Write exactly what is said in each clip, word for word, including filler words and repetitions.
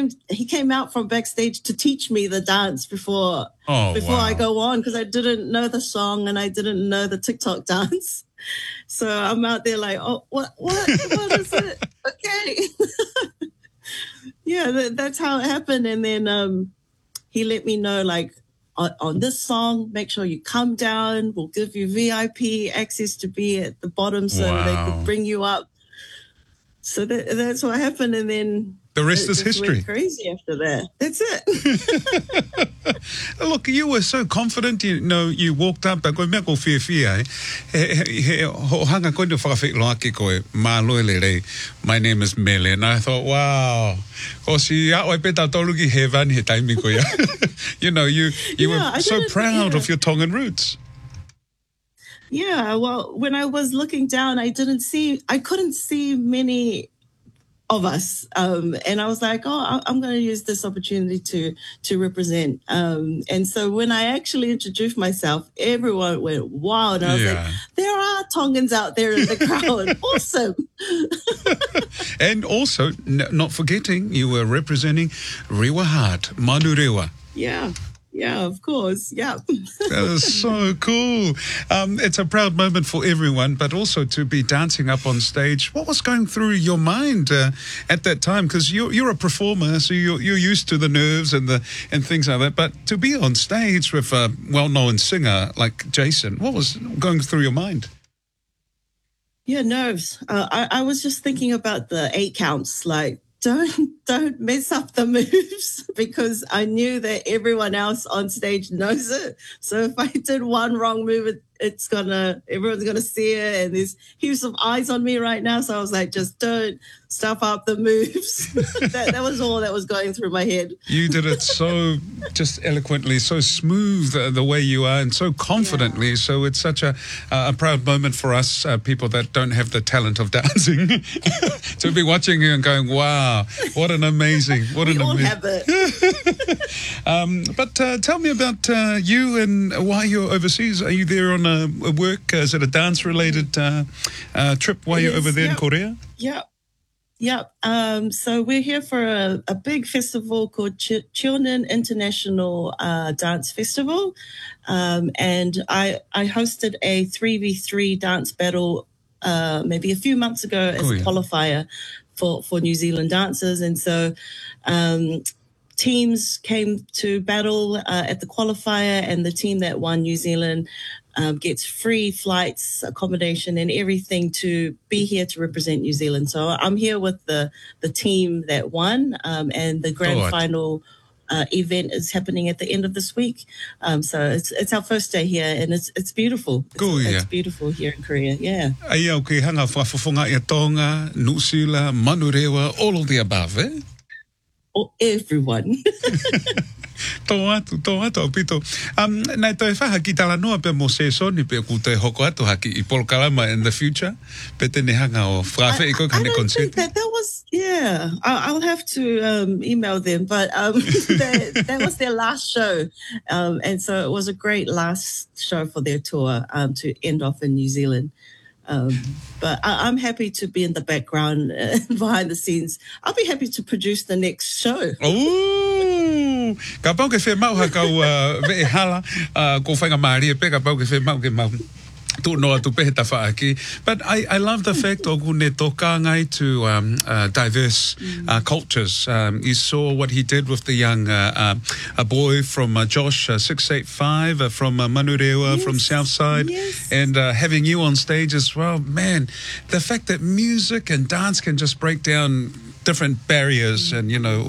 came he came out from backstage to teach me the dance before oh, before wow. I go on, because I didn't know the song and I didn't know the TikTok dance. So I'm out there like, oh, what what what is it? Okay. Yeah, that, that's how it happened. And then um, he let me know, like, on, on this song, make sure you come down. We'll give you V I P access to be at the bottom so wow. they could bring you up. So that, that's what happened. And then the rest it is just history. Went crazy after that. That's it. Look, you were so confident. You know, you walked up. Koe mea ko fia fia. Ho hanga koe no whakawhiklo aki koe. Mā loe le rei. My name is Mele. And I thought, wow. Ko si a oi peta toluki he vani he taimi koe. You know, you, you yeah, were so proud yeah. of your Tongan roots. Yeah, well, when I was looking down, I didn't see, I couldn't see many of us. Um, and I was like, oh, I'm going to use this opportunity to to represent. Um, and so when I actually introduced myself, everyone went wild. And I was yeah. like, there are Tongans out there in the crowd. Awesome. And also, n- not forgetting, you were representing Rewa Heart, Manu Rewa. Yeah. Yeah, of course. Yeah. That is so cool. Um, it's a proud moment for everyone, but also to be dancing up on stage. What was going through your mind uh, at that time? Because you're, you're a performer, so you're, you're used to the nerves and the and things like that. But to be on stage with a well-known singer like Jason, what was going through your mind? Yeah, nerves. Uh, I, I was just thinking about the eight counts, like, Don't don't mess up the moves, because I knew that everyone else on stage knows it. So if I did one wrong move, it, it's gonna everyone's gonna see it, and there's heaps of eyes on me right now. So I was like, just don't stuff up the moves. that that was all that was going through my head. You did it so just eloquently, so smooth uh, the way you are, and so confidently. Yeah. So it's such a uh, a proud moment for us uh, people that don't have the talent of dancing to be watching you and going, wow, what an amazing, what we an all amazing. have it. um, but uh, tell me about uh, you and why you're overseas. Are you there on a, a work? Uh, is it a dance-related uh, uh, trip while It you're is, over there yep. in Korea? Yeah. Yep. Um, so we're here for a, a big festival called Ch- Chilnan International uh, Dance Festival. Um, and I, I hosted a three v three dance battle uh, maybe a few months ago as oh, a yeah. qualifier for, for New Zealand dancers. And so um, teams came to battle uh, at the qualifier, and the team that won, New Zealand, Um, gets free flights, accommodation, and everything to be here to represent New Zealand. So I'm here with the the team that won, um, and the grand God. final uh, event is happening at the end of this week. Um, so it's it's our first day here, and it's it's beautiful. It's, Cool, yeah. it's beautiful here in Korea. Yeah. Ai au ke hanga whafafonga i Tonga, Nusila, Manurewa, all of the above, eh? Oh, everyone. Tō atu, tō atu au pito. Um, nai toi whaha ki tala noa pe mo se soni pe ku te hoko atu haki i Polkalama in the future. Pe te hanga o whawhi i ko I kane don't think konseti. that that was, yeah, I, I'll have to um, email them, but um, that, that was their last show. Um, and so it was a great last show for their tour um, to end off in New Zealand. Um, but I, I'm happy to be in the background uh, behind the scenes. I'll be happy to produce the next show. Ooh! Ka pau ke whe mau hakau uh, ve e hala, uh, ko whainga maari e pe ka pau ke whe mau ke mau. Tu noa tu pehe ta whaaki. But I, I love the fact o kune toka ngai to um, uh, diverse uh, cultures. Um, you saw what he did with the young uh, uh, a boy from uh, Josh uh, six eight five uh, from uh, Manurewa, Yes, from Southside, yes. and uh, having you on stage as well. Man, the fact that music and dance can just break down different barriers, and you know,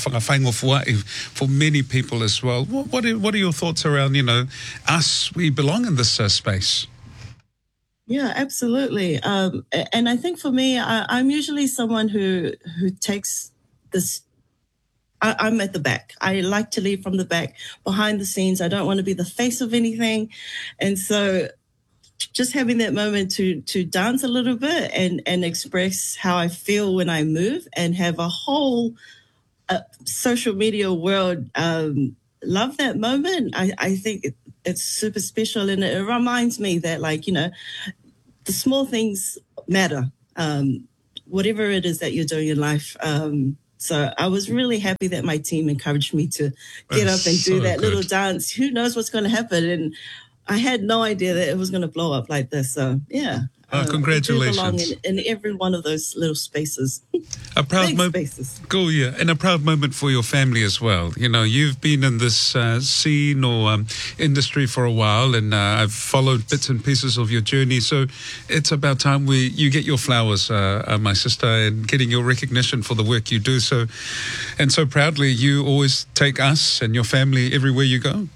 for many people as well. What, what, are, what are your thoughts around, you know, us? We belong in this uh, space. Yeah, absolutely. Um, and I think for me, I, I'm usually someone who who takes this. I, I'm at the back. I like to lead from the back, behind the scenes. I don't want to be the face of anything, and so just having that moment to to dance a little bit and and express how I feel when I move, and have a whole uh, social media world um, love that moment. I, I think it, it's super special, and it reminds me that, like, you know, the small things matter. Um, whatever it is that you're doing in life, um, So I was really happy that my team encouraged me to get That's up and do so that good. little dance. Who knows what's going to happen? And I had no idea that it was going to blow up like this. So yeah. Oh, uh, we do congratulations. belong in, in every one of those little spaces. A proud Big moment. spaces. Cool, yeah. And a proud moment for your family as well. You know, you've been in this uh, scene or um, industry for a while, and uh, I've followed bits and pieces of your journey. So it's about time we you get your flowers, uh, uh, my sister, and getting your recognition for the work you do. So, and so proudly, you always take us and your family everywhere you go.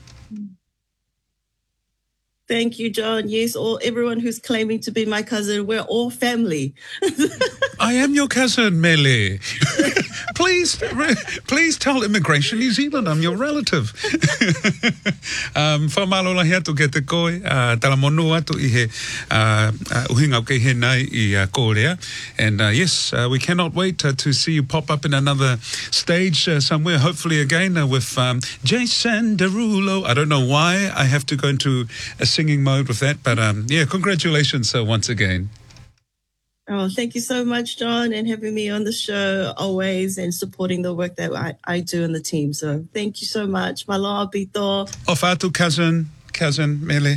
Thank you, John. Yes, all everyone who's claiming to be my cousin, we're all family. I am your cousin, Mele. please, please tell Immigration New Zealand I'm your relative. um, Whamalola hea tu ke te koe, uh, tala monu atu i he uh, uh, uhinga o ke he nai i uh, Korea. And uh, yes, uh, we cannot wait uh, to see you pop up in another stage uh, somewhere, hopefully again uh, with um, Jason Derulo. I don't know why I have to go into a singing mode with that, but um, yeah, congratulations uh, once again. Oh, thank you so much, John, and having me on the show always and supporting the work that I, I do in the team. So thank you so much. Maloa pito. Ofatu cousin, cousin Mele.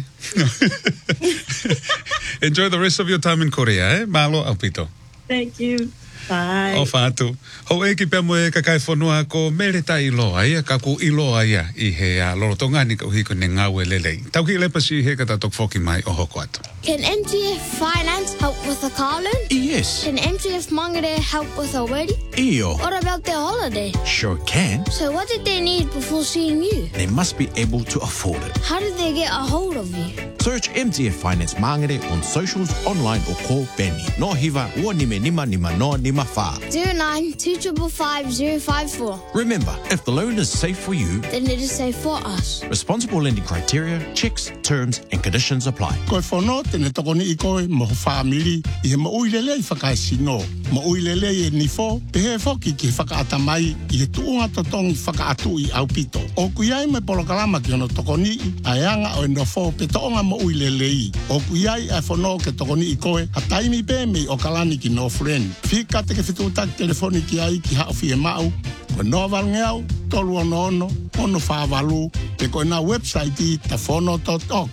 Enjoy the rest of your time in Korea, eh? Malo apito. Thank you. Bye. Ofatu. Ho e ki pia moe ka kai whanua ko mere ta iloa ia, ka ko iloa ia i he a lorotonga ni ka uhi ko ne ngawe lelei. Tau ki lepa si he ka tatok whoki mai o hoko atu. Can M T F Finance help with a car loan? Yes. Can M T F Mangere help with a wedding? Iyo. What about their holiday? Sure can. So what did they need before seeing you? They must be able to afford it. How did they get a hold of you? Search M T F Finance Mangere on socials, online or call Benny. No hiva, ua nime nima nima no nima fa. zero nine two five five zero five four. Remember, if the loan is safe for you, Then it is safe for us. responsible lending criteria, checks, terms and conditions apply. Koe whanau tene tokoni i koe mo ho whamiri i he maui lele i whakaesino. Maui lele i e nifo, pehe whoki ki whakaatamai i he tuunga totongi whakaatu i aupito. O kuiai me polokalama ki ono tokoni i aianga o enofo pe toonga maui lele i. O kuiai ai whanau ke tokoni i koe a taimi pe me o kalani ki no friend. Whika te ke whitutak telefoni ki ai ki hauwhi e mau. Ko no valngeau, tolu ono ono, ono whāwalu, te koe na website i tafono dot org.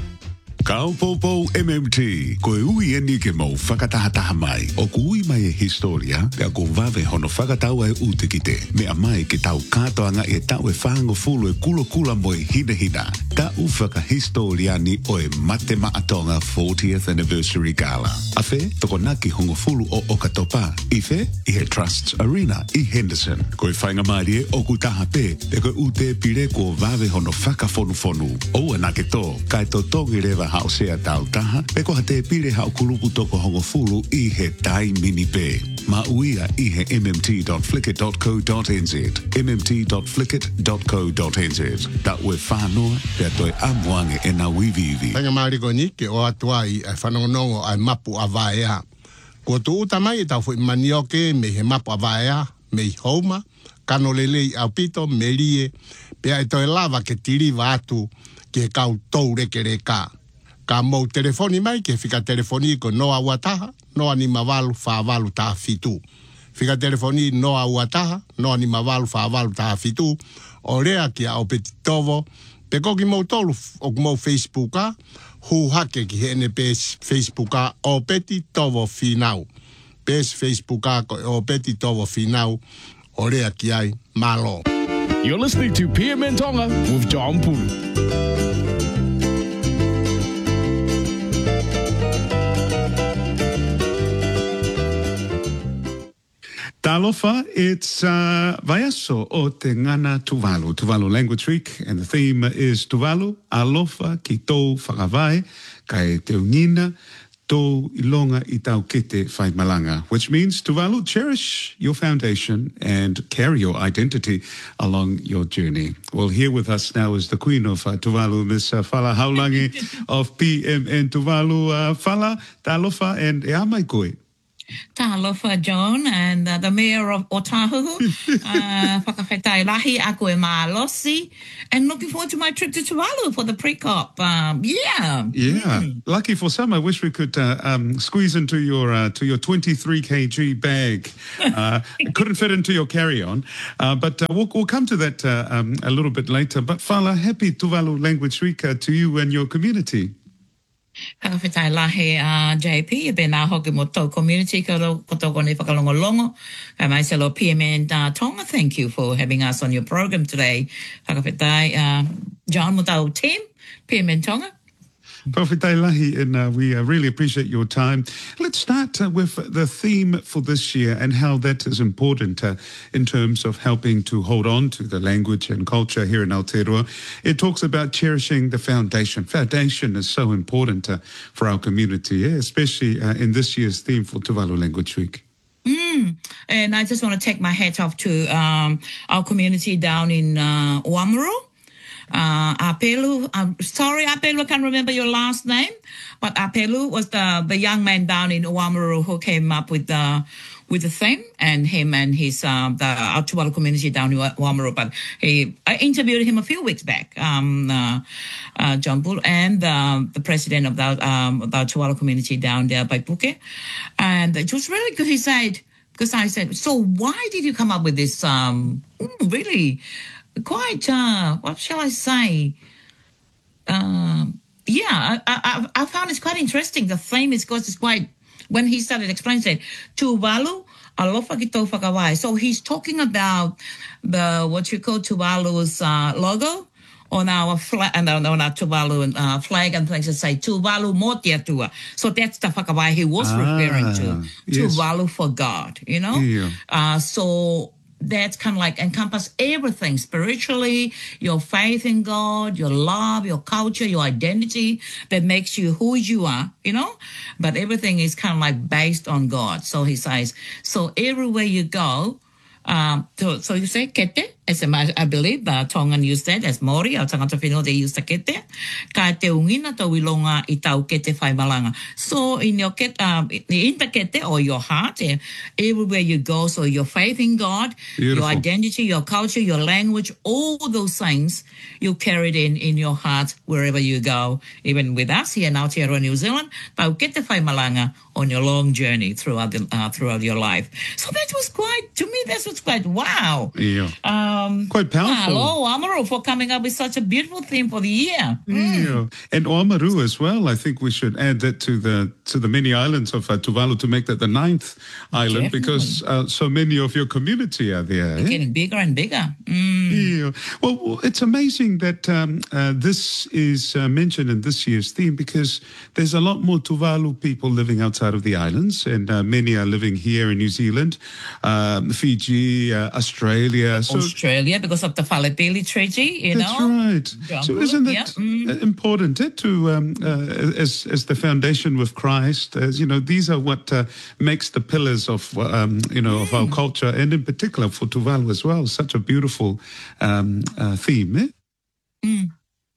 Kaupopo M M T, koe ui e ni ke mau whakatahataha mai. O ku ui mai e historia, pia ko vave hono whakataua e ute ki te. Mea mai ke tau katoanga e tau e whango fulu e kulo kula mo e hina hina. Ta u whakahistoria ni o e mate maatonga fortieth Anniversary Gala. A whe, toko naki hongo fulu o Okatopa. I whe, i he Trusts Arena i Henderson. Koe whainga maari e o ku taha pe, te koe ute pire ko vave hono whakafonu fonu. O anake to, kai to tongi rewa hao sea tau taha, pe koha te pire hao kulupu toko hongo fulu i he tai mini pe. Ma uia i he m m t dot flickit dot co dot n z, m m t dot flickit dot co dot n z. Ta ue whanoa, pia toi amuange e na wivivi. Tanga mariko ni ke o atua i ai whanongonongo ai mapu a vaea. Ko tu uta mai tau fui manioke me he mapu a vaea, me i houma, kano lele i aupito, me rie, pia e toi lava ke tiri vatu ke kau tau reke reka. Ka mou telefoni mai ke fika telefoni ko noa wataha, noa ni mawalu whawalu taha fitu. Fika telefoni noa wataha, noa ni mawalu whawalu taha fitu. O rea ki a o peti tovo, pe koki mou tolu o mou Facebooka, hu hake ki hene pes Facebooka o peti tovo finau. Pes Facebooka ko o peti tovo finau, o rea ki ai malo. You're listening to P M N Tonga with John Pulu. Talofa, it's uh, Vaiaso o te ngana Tuvalu, Tuvalu Language Week, and the theme is Tuvalu, alofa ki tō whakawai, kai te ungina, tō ilonga i tau kete whai malanga, which means Tuvalu, cherish your foundation and carry your identity along your journey. Well, here with us now is the Queen of uh, Tuvalu, Miss uh, Fala Haulangi of P M N Tuvalu. Uh, Fala, talofa, and e amai koe. Talofa John and uh, the mayor of Otahu. uh, Whakawhetai lahi a koe malosi. And looking forward to my trip to Tuvalu for the pre-cop. Um, yeah. Yeah. Mm. Lucky for some, I wish we could uh, um, squeeze into your uh, to your twenty-three kilogram bag. Uh, it couldn't fit into your carry-on. Uh, but uh, we'll, we'll come to that uh, um, a little bit later. But Fala, happy Tuvalu Language Week uh, to you and your community. Whakawhetai lahi uh, J P, e pēnā hoki mo tau community ka ro kotoko nei whakalongolongo. Kai mai se lo P M N uh, Tonga, thank you for having us on your program today. Whakawhetai, uh, John mo tau team, P M N Tonga. Whakawhetai lahi, and uh, we uh, really appreciate your time. Let's start uh, with the theme for this year and how that is important uh, in terms of helping to hold on to the language and culture here in Aotearoa. It talks about cherishing the foundation. Foundation is so important uh, for our community, yeah? especially uh, in this year's theme for Tuvalu Language Week. Mm. And I just want to take my hat off to um, our community down in uh, Oamaru. Uh, Apelu, I'm sorry, Apelu, I can't remember your last name, but Apelu was the, the young man down in Oamaru who came up with the, with the theme, and him and his, uh, the our Tuvalu community down in Oamaru. But he, I interviewed him a few weeks back, um, uh, uh, John Bull, and, uh, the president of the, um, the Tuvalu community down there by Puke. And it was really good. He said, because I said, so why did you come up with this, um, really, quite, uh, what shall I say? Um, yeah, I, I, I found it quite interesting. The theme is because it's quite, when he started explaining, said, Tuvalu, alofa ki tau whakawai. So he's talking about the, what you call Tuvalu's uh, logo on our flag, and on our Tuvalu uh, flag and things that say Tuvalu Motia Tua. So that's the whakawai he was ah, referring to. Yes. Tuvalu for God, you know? Yeah. Uh, so, that's kind of like encompass everything spiritually, your faith in God, your love, your culture, your identity that makes you who you are, you know, but everything is kind of like based on God. So he says, so everywhere you go, um, so, so you say kete, as I, I believe the Tongan used that as Maori, or tangata whenua, they use the kete. Ka te ungina tau ilonga I tau kete whai malanga. So in your kete, um, in the kete or your heart, eh, everywhere you go, so your faith in God, Beautiful. Your identity, your culture, your language, all those things you carried in in your heart wherever you go. Even with us here in Aotearoa, New Zealand, tau kete whai malanga on your long journey throughout the, uh, throughout your life. So that was quite, to me, that was quite wow. Yeah. Um, Um, Quite powerful. Hello, Oamaru, for coming up with such a beautiful theme for the year. Mm. Yeah. And Oamaru as well. I think we should add that to the to the many islands of uh, Tuvalu to make that the ninth island, Definitely. Because uh, so many of your community are there. It's eh? getting bigger and bigger. Mm. Yeah. Well, it's amazing that um, uh, this is uh, mentioned in this year's theme, because there's a lot more Tuvalu people living outside of the islands, and uh, many are living here in New Zealand, um, Fiji, uh, Australia. So Australia, because of the Falepili Treaty, you That's know. That's right. Jungle, so isn't it yeah. mm. important eh, to, um, uh, as as the foundation with Christ, as you know, these are what uh, makes the pillars of, um, you know, mm. of our culture, and in particular for Tuvalu as well. Such a beautiful um, uh, theme. Eh? Mm.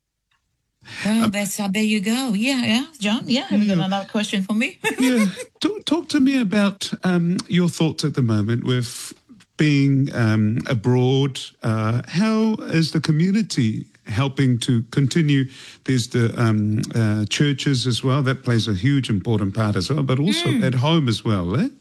Well, um, that's uh, there you go. Yeah, yeah, John. Yeah, have you got another question for me? yeah. Talk, talk to me about um, your thoughts at the moment with being um, abroad. Uh, how is the community helping to continue? There's the um, uh, churches as well. That plays a huge important part as well, but also mm. at home as well, eh?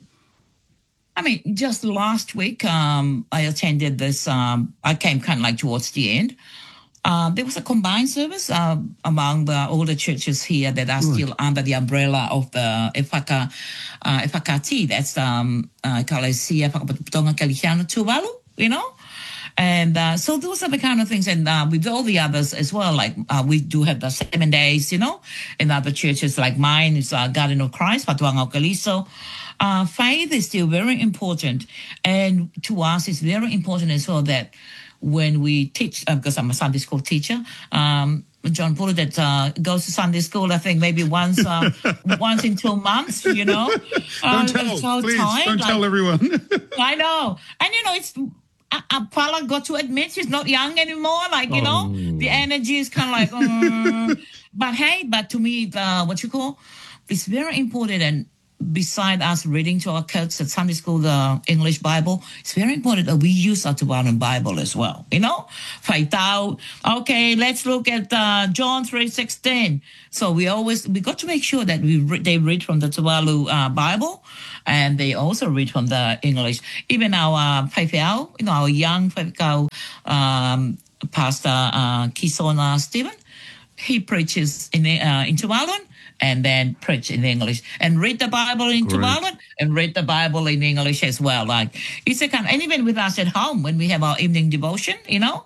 I mean, just last week, um, I attended this, um, I came kind of like towards the end. Uh, there was a combined service uh, among the older churches here that are right. still under the umbrella of the Efaka, uh, Efakati. That's um, uh, Kalesia Whakapatonga Kalihiana Tuvalu, you know? And uh, so those are the kind of things. And uh, with all the others as well, like uh, we do have the seven days, you know, in other churches like mine is uh, Garden of Christ, Patuanga o Kaliso. Uh, faith is still very important. And to us, it's very important as well that when we teach, uh, because I'm a Sunday school teacher, um, John Pulu that uh, goes to Sunday school, I think maybe once uh, once in two months, you know. Uh, don't tell, so please, tired, don't like, tell everyone. I know. And, you know, it's... Uh, Paula got to admit she's not young anymore. Like, you oh. know, the energy is kind of like, um, but hey, but to me, the, what you call, it's very important. And beside us reading to our kids at Sunday school the English Bible, it's very important that we use our Tuvaluan Bible as well. You know, Faitao. Okay, let's look at uh, John three sixteen. So we always we got to make sure that we re- they read from the Tuvalu uh, Bible, and they also read from the English. Even our Faitao, you know, our young Faitao um, pastor uh, Kisona Stephen, he preaches in uh, in Tuvaluan, and then preach in English, and read the Bible in Tuvaluan, and read the Bible in English as well. Like it's a kind, and even with us at home when we have our evening devotion, you know,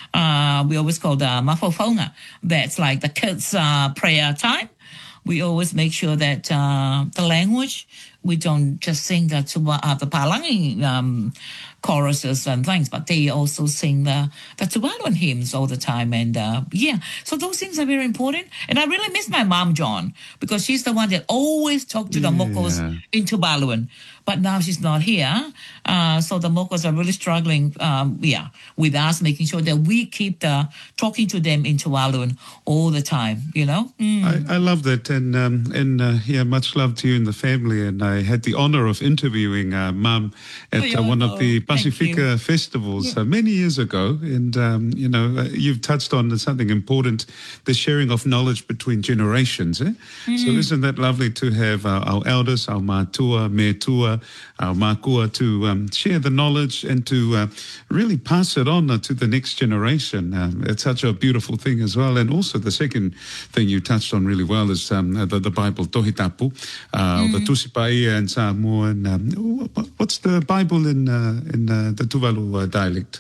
uh, we always call the mafofonga. That's like the kids' uh, prayer time. We always make sure that uh, the language, we don't just sing the tuba, uh, the palangi um, choruses and things, but they also sing the the Tuvaluan hymns all the time. And uh, yeah, so those things are very important. And I really miss my mom, John, because she's the one that always talked to the Yeah. Mokos in Tuvaluan. But now she's not here, uh, so the Mokos are really struggling, um, yeah, with us, making sure that we keep the talking to them in Tuvaluan all the time. You know. Mm. I, I love that, and um, and uh, yeah, much love to you and the family. And I had the honor of interviewing uh, Mum at uh, one of the Pacifica festivals uh, many years ago. And um, you know, uh, you've touched on something important: the sharing of knowledge between generations. Eh? So isn't that lovely to have uh, our elders, our matua, metua, our makua, to um, share the knowledge and to uh, really pass it on uh, to the next generation. Um, it's such a beautiful thing as well. And also the second thing you touched on really well is um, the, the Bible, Tohitapu, uh, mm. the Tusipai and Samoa. And, um, what's the Bible in uh, in uh, the Tuvalu uh, dialect?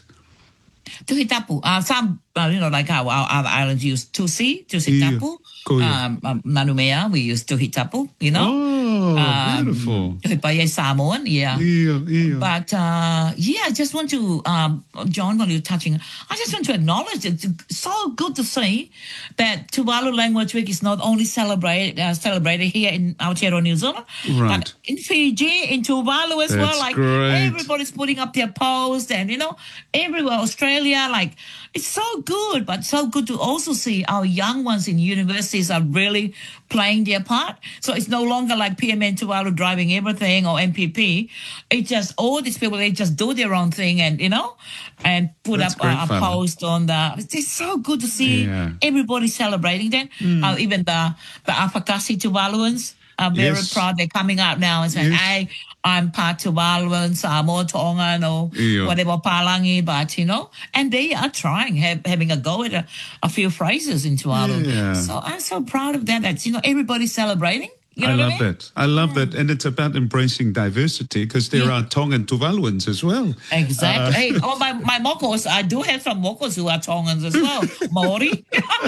Tuhitapu. Uh, some, uh, you know, like how our other islands use Tusi, Tusitapu. Cool. Um, um, Nanumea, we use Tuhitapu, you know. Oh, um, beautiful. Tuhipaya Samoan, yeah. Yeah, yeah. But, uh, yeah, I just want to, um, John, while you're touching, I just want to acknowledge it's so good to see that Tuvalu Language Week is not only celebrated uh, celebrated here in Aotearoa, New Zealand, Right. but in Fiji, in Tuvalu as well. That's Like, great. everybody's putting up their posts and, you know, everywhere, Australia, like, it's so good, but so good to also see our young ones in universities are really playing their part. So it's no longer like P M N Tuvalu driving everything or M P P. It's just all these people, they just do their own thing and, you know, and put That's up great a, a fun. post on the, it's so good to see Yeah. everybody celebrating that. Uh, even the, the Afakasi Tuvaluans are very Yes. proud. They're coming out now and saying, Yes. hey, I'm part Tuvaluan, Samoa, Tongan, or Yeah. whatever, Palangi, but, you know, and they are trying, have, having a go at a, a few phrases in Tuvalu. Yeah. So I'm so proud of that. That's, you know, everybody's celebrating. You know I what love I mean? that. I love that. And it's about embracing diversity because there Yeah. are Tongan Tuvaluans as well. Exactly. Uh, hey, oh, my, my Mokos, I do have some Mokos who are Tongans as well. Maori.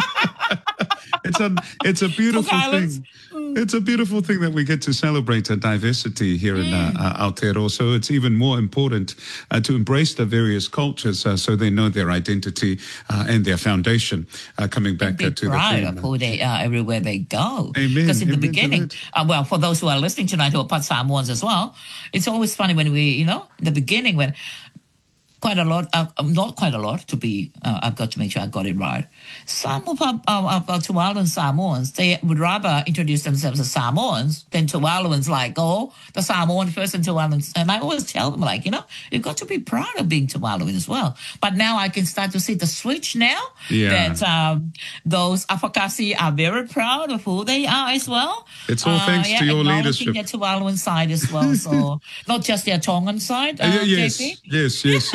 it's a it's a beautiful Cook Islands. thing. It's a beautiful thing that we get to celebrate a diversity here in uh, uh, Aotearoa. So it's even more important uh, to embrace the various cultures uh, so they know their identity uh, and their foundation. Uh, coming back Be uh, to the proud theme. of who they are everywhere they go. Amen. Because in the Amen to beginning, that. uh, well, for those who are listening tonight who are part Samoans as well, it's always funny when we, you know, in the beginning when quite a lot, uh, not quite a lot to be, uh, I've got to make sure I got it right. Some of our, our, our Tuvaluan Samoans, they would rather introduce themselves as Samoans than Tuvaluans, like, oh, the Samoan first and Tuvaluans. And I always tell them, like, you know, you've got to be proud of being Tuvaluan as well. But now I can start to see the switch now Yeah. that um, those Afakasi are very proud of who they are as well. It's all thanks to your acknowledging leadership. their Tuvaluan side as well. So not just their Tongan side, uh, Uh, yes, J P. yes, yes.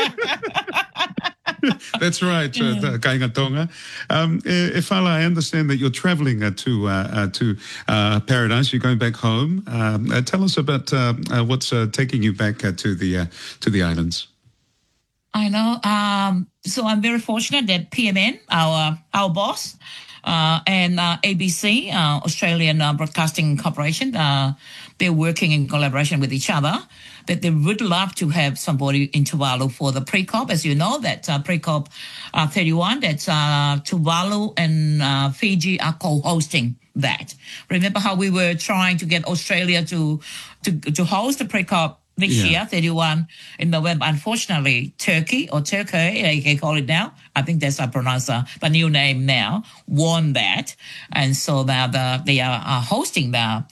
That's right, uh, the Kainga Tonga. Um, uh, Efala, I understand that you're traveling uh, to uh, uh, to uh, Paradise. You're going back home. Um, uh, tell us about uh, uh, what's uh, taking you back uh, to the uh, to the islands. I know. Um, so I'm very fortunate that P M N, our our boss, uh, and uh, A B C, uh, Australian uh, Broadcasting Corporation, uh, they're working in collaboration with each other. That they would love to have somebody in Tuvalu for the pre-COP. As you know, that uh, pre-COP uh, thirty-one, that's uh, Tuvalu and uh, Fiji are co-hosting that. Remember how we were trying to get Australia to to, to host the pre-COP this Yeah. year, thirty-one in November. Unfortunately, Turkey or Turkey, they can call it now. I think that's how I pronounce uh, the new name now, won that. And so now the, they are, are hosting the,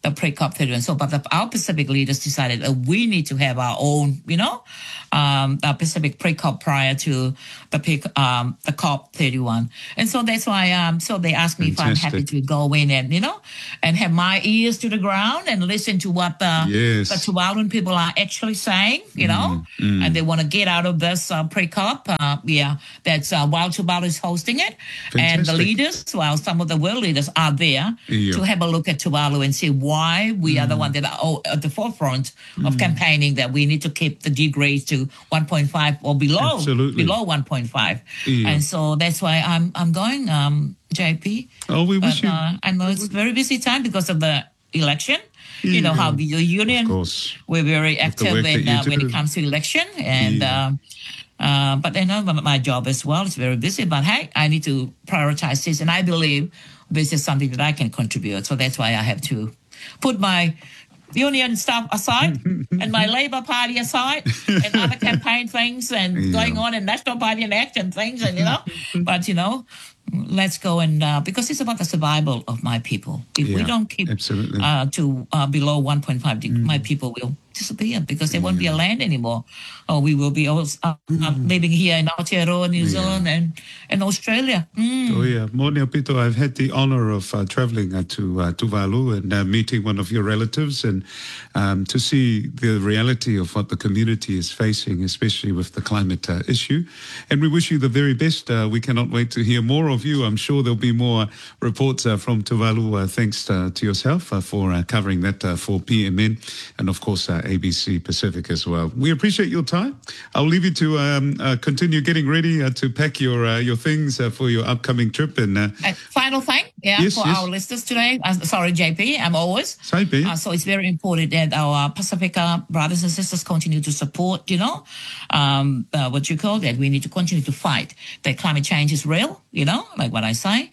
the pre-COP thirty-one. So, but the, our Pacific leaders decided that we need to have our own, you know, um, our Pacific pre-COP prior to the um, the COP thirty-one. And so that's why, um, so they asked me Fantastic. if I'm happy to go in and, you know, and have my ears to the ground and listen to what the, Yes. the Tuvaluan people are actually saying, you know, mm. and they want to get out of this uh, pre-COP. Uh, yeah, that's uh, while Tuvalu is hosting it. And the Fantastic. leaders, well, some of the world leaders are there Yeah. to have a look at Tuvalu and see why we are the one that are oh, at the forefront of campaigning that we need to keep the degrees to one point five or below, Absolutely. below one point five. Yeah. And so that's why I'm I'm going, um, J P. Oh, we wish But, you. uh, I know it's a very busy time because of the election. You know Yeah. how the union, Of course. we're very With the active work that in, you uh, when do. it comes to election. And Yeah. um, uh, but I know my, my job as well is very busy. But hey, I need to prioritize this, and I believe this is something that I can contribute. So that's why I have to put my union stuff aside and my Labour Party aside and other campaign things and Yeah. going on and National Party and action things, and you know, but you know, let's go and uh, because it's about the survival of my people. If we Yeah, don't keep absolutely. uh, to uh, below one point five, deg- my people will disappear because there won't be a land anymore. Or we will be all, uh, uh, living here in Aotearoa, New Zealand, and, and Australia. Mm. Oh yeah, Morning Pito, I've had the honor of uh, traveling uh, to uh, Tuvalu and uh, meeting one of your relatives and um, to see the reality of what the community is facing, especially with the climate uh, issue. And we wish you the very best. Uh, we cannot wait to hear more of you. I'm sure there'll be more reports uh, from Tuvalu, uh, thanks uh, to yourself uh, for uh, covering that uh, for P M N and of course uh, A B C Pacific as well. We appreciate your time. I'll leave you to um, uh, continue getting ready uh, to pack your uh, your things uh, for your upcoming trip. And uh, And final thing, yeah, Yes, for yes. our listeners today. Uh, sorry, J P, I'm always. Say, B. Uh, so it's very important that our Pacifica brothers and sisters continue to support, you know, um, uh, what you call that. We need to continue to fight that climate change is real, you know, like what I say.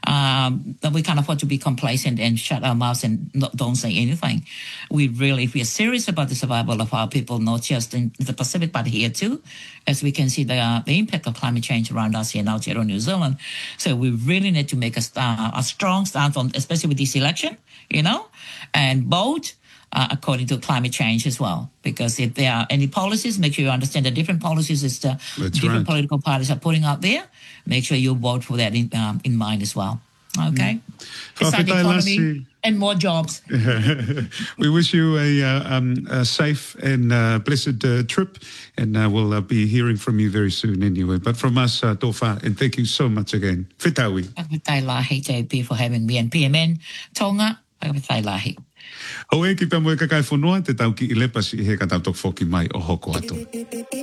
Um, that we can't afford to be complacent and shut our mouths and not, don't say anything. We really, if we are serious about the survival of our people, not just in the Pacific, but here too, as we can see the, uh, the impact of climate change around us here in Aotearoa, New Zealand. So we really need to make a, uh, a strong stance on, especially with this election, you know, and vote uh, according to climate change as well. Because if there are any policies, make sure you understand the different policies that the That's different right. political parties are putting out there. Make sure you vote for that in, um, in mind as well. Okay? It's an Whakatai economy Lassie. and more jobs. We wish you a, uh, um, a safe and uh, blessed uh, trip, and uh, we'll uh, be hearing from you very soon anyway. But from us, uh, Tofa, and thank you so much again. Whitawi. Whakatai lahi, J P, for having me, and P M N, Tonga, whakatai lahi. Hau e ki pia moe kakai whanua, te tau ki i lepasi he ka tau tok whoki mai o hoko atu.